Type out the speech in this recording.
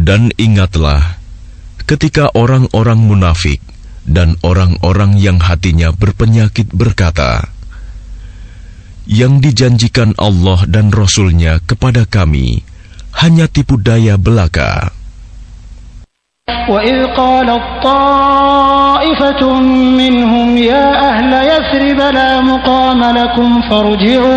Dan ingatlah ketika orang-orang munafik dan orang-orang yang hatinya berpenyakit berkata, yang dijanjikan Allah dan Rasul-Nya kepada kami hanya tipu daya belaka. وَإِذْ قَالَتْ طَائِفَةٌ مِّنْهُمْ يَا أَهْلَ يَثْرِبَ لَا مُقَامَ لَكُمْ فَارْجِعُوا